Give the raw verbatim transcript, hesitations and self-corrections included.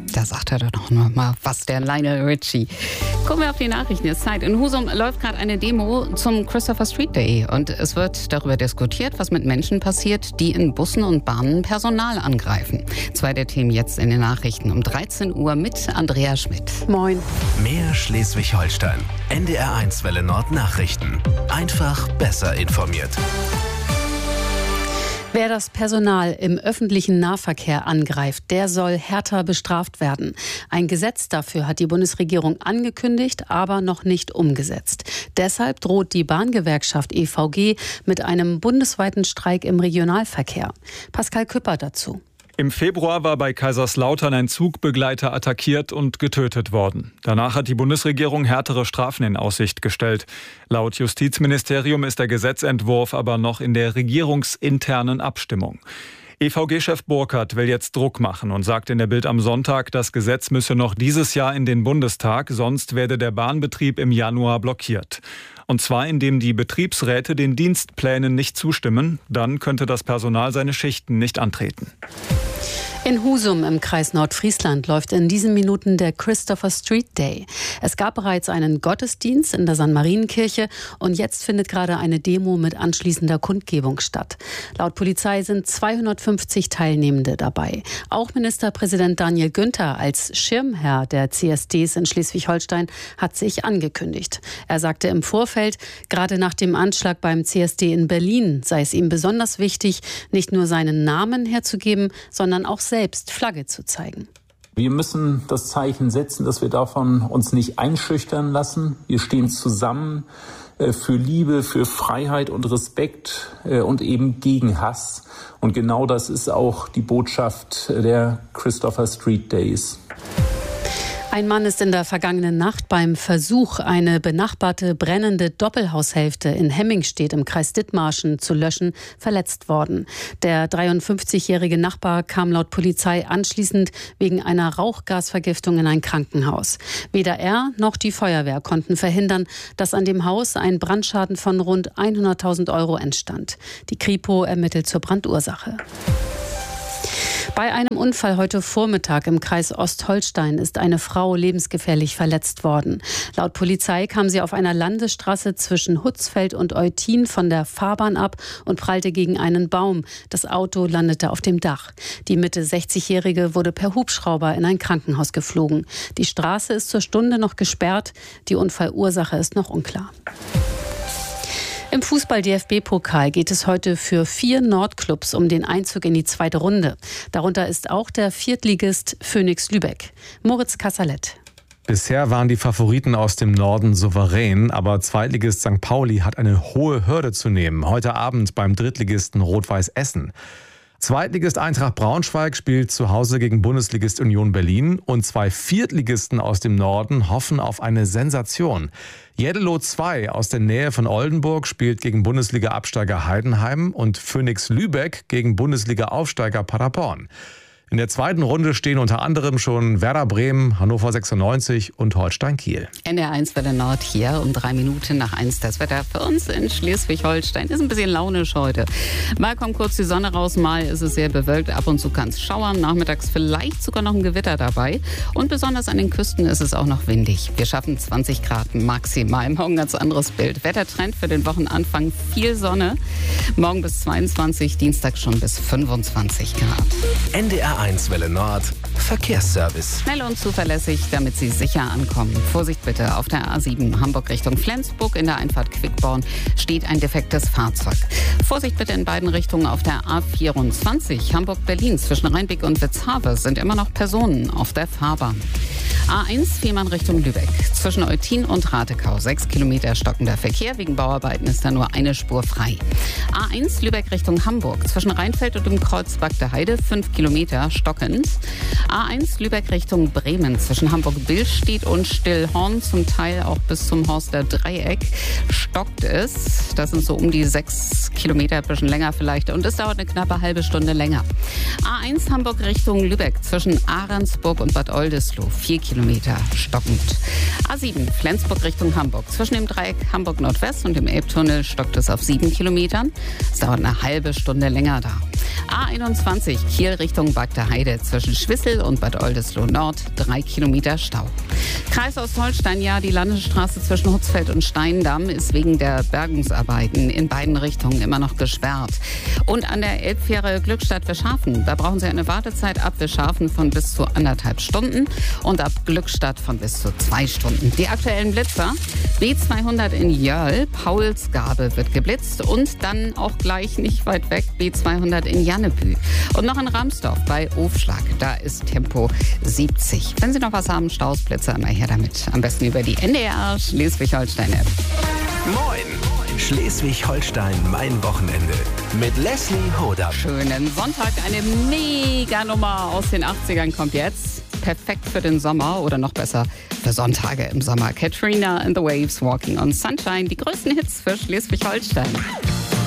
Da sagt er doch noch mal was, der Lionel Richie. Gucken wir auf die Nachrichten. Es ist Zeit. In Husum läuft gerade eine Demo zum Christopher Street Day. Und es wird darüber diskutiert, was mit Menschen passiert, die in Bussen und Bahnen Personal angreifen. Zwei der Themen jetzt in den Nachrichten um dreizehn Uhr mit Andrea Schmidt. Moin. Mehr Schleswig-Holstein. N D R eins Welle Nord Nachrichten. Einfach besser informiert. Wer das Personal im öffentlichen Nahverkehr angreift, der soll härter bestraft werden. Ein Gesetz dafür hat die Bundesregierung angekündigt, aber noch nicht umgesetzt. Deshalb droht die Bahngewerkschaft E V G mit einem bundesweiten Streik im Regionalverkehr. Pascal Küpper dazu. Im Februar war bei Kaiserslautern ein Zugbegleiter attackiert und getötet worden. Danach hat die Bundesregierung härtere Strafen in Aussicht gestellt. Laut Justizministerium ist der Gesetzentwurf aber noch in der regierungsinternen Abstimmung. E V G-Chef Burkhardt will jetzt Druck machen und sagt in der Bild am Sonntag, das Gesetz müsse noch dieses Jahr in den Bundestag, sonst werde der Bahnbetrieb im Januar blockiert. Und zwar indem die Betriebsräte den Dienstplänen nicht zustimmen, dann könnte das Personal seine Schichten nicht antreten. In Husum im Kreis Nordfriesland läuft in diesen Minuten der Christopher Street Day. Es gab bereits einen Gottesdienst in der Sankt Marienkirche und jetzt findet gerade eine Demo mit anschließender Kundgebung statt. Laut Polizei sind zweihundertfünfzig Teilnehmende dabei. Auch Ministerpräsident Daniel Günther als Schirmherr der C S Ds in Schleswig-Holstein hat sich angekündigt. Er sagte im Vorfeld, gerade nach dem Anschlag beim C S D in Berlin sei es ihm besonders wichtig, nicht nur seinen Namen herzugeben, sondern auch selbst Flagge zu zeigen. Wir müssen das Zeichen setzen, dass wir davon uns nicht einschüchtern lassen. Wir stehen zusammen für Liebe, für Freiheit und Respekt und eben gegen Hass. Und genau das ist auch die Botschaft der Christopher Street Days. Ein Mann ist in der vergangenen Nacht beim Versuch, eine benachbarte brennende Doppelhaushälfte in Hemmingstedt im Kreis Dithmarschen zu löschen, verletzt worden. Der dreiundfünfzigjährige Nachbar kam laut Polizei anschließend wegen einer Rauchgasvergiftung in ein Krankenhaus. Weder er noch die Feuerwehr konnten verhindern, dass an dem Haus ein Brandschaden von rund hunderttausend Euro entstand. Die Kripo ermittelt zur Brandursache. Bei einem Unfall heute Vormittag im Kreis Ostholstein ist eine Frau lebensgefährlich verletzt worden. Laut Polizei kam sie auf einer Landesstraße zwischen Hutzfeld und Eutin von der Fahrbahn ab und prallte gegen einen Baum. Das Auto landete auf dem Dach. Die Mitte sechzigjährige wurde per Hubschrauber in ein Krankenhaus geflogen. Die Straße ist zur Stunde noch gesperrt. Die Unfallursache ist noch unklar. Im Fußball-D F B-Pokal geht es heute für vier Nordclubs um den Einzug in die zweite Runde. Darunter ist auch der Viertligist Phönix Lübeck. Moritz Kassalet. Bisher waren die Favoriten aus dem Norden souverän, aber Zweitligist Sankt Pauli hat eine hohe Hürde zu nehmen. Heute Abend beim Drittligisten Rot-Weiß Essen. Zweitligist Eintracht Braunschweig spielt zu Hause gegen Bundesligist Union Berlin und zwei Viertligisten aus dem Norden hoffen auf eine Sensation. Jeddelo zwei aus der Nähe von Oldenburg spielt gegen Bundesliga-Absteiger Heidenheim und Phönix Lübeck gegen Bundesliga-Aufsteiger Paderborn. In der zweiten Runde stehen unter anderem schon Werder Bremen, Hannover sechsundneunzig und Holstein Kiel. N D R eins Welle Nord hier um drei Minuten nach eins. Das Wetter für uns in Schleswig-Holstein ist ein bisschen launisch heute. Mal kommt kurz die Sonne raus, mal ist es sehr bewölkt. Ab und zu kann es schauern, nachmittags vielleicht sogar noch ein Gewitter dabei. Und besonders an den Küsten ist es auch noch windig. Wir schaffen zwanzig Grad maximal. Morgen ganz anderes Bild. Wettertrend für den Wochenanfang: viel Sonne. Morgen bis zweiundzwanzig, Dienstag schon bis fünfundzwanzig Grad. N D R eins Welle Nord Verkehrsservice. Schnell und zuverlässig, damit Sie sicher ankommen. Vorsicht bitte, auf der A sieben Hamburg Richtung Flensburg in der Einfahrt Quickborn steht ein defektes Fahrzeug. Vorsicht bitte in beiden Richtungen auf der A vierundzwanzig Hamburg-Berlin zwischen Rheinbeck und Witzhabe sind immer noch Personen auf der Fahrbahn. A eins Fehmarn Richtung Lübeck. Zwischen Eutin und Ratekau sechs Kilometer stockender Verkehr. Wegen Bauarbeiten ist da nur eine Spur frei. A eins Lübeck Richtung Hamburg. Zwischen Rheinfeld und dem Kreuz Bagde Heide fünf Kilometer stockend. A eins Lübeck Richtung Bremen. Zwischen Hamburg-Billstedt und Stillhorn, zum Teil auch bis zum Horster Dreieck, stockt es. Das sind so um die sechs Kilometer, ein bisschen länger vielleicht. Und es dauert eine knappe halbe Stunde länger. A eins Hamburg Richtung Lübeck. Zwischen Ahrensburg und Bad Oldesloe vier Kilometer stockend. A sieben Flensburg Richtung Hamburg. Zwischen dem Dreieck Hamburg Nordwest und dem Elbtunnel stockt es auf sieben Kilometern. Es dauert eine halbe Stunde länger da. A einundzwanzig Kiel Richtung Bagde Heide. Zwischen Schwissel Kiel und Bad Oldesloe Nord drei Kilometer Stau. Kreis Ostholstein, ja, die Landesstraße zwischen Hutzfeld und Steindamm ist wegen der Bergungsarbeiten in beiden Richtungen immer noch gesperrt. Und an der Elbfähre Glückstadt-Wischhafen, da brauchen Sie eine Wartezeit ab Wischhafen von bis zu anderthalb Stunden und ab Glückstadt von bis zu zwei Stunden. Die aktuellen Blitzer: B zweihundert in Jörl, Paulsgabe wird geblitzt und dann auch gleich nicht weit weg B zweihundert in Jannebü. Und noch in Ramsdorf bei Ofschlag, da ist Tempo siebzig. Wenn Sie noch was haben, Staus, Blitzer, immer her damit. Am besten über die N D R Schleswig-Holstein-App. Moin! Schleswig-Holstein, mein Wochenende. Mit Leslie Hodam. Schönen Sonntag, eine Mega-Nummer aus den achtzigern kommt jetzt. Perfekt für den Sommer oder noch besser für Sonntage im Sommer. Katrina and the Waves, Walking on Sunshine. Die größten Hits für Schleswig-Holstein.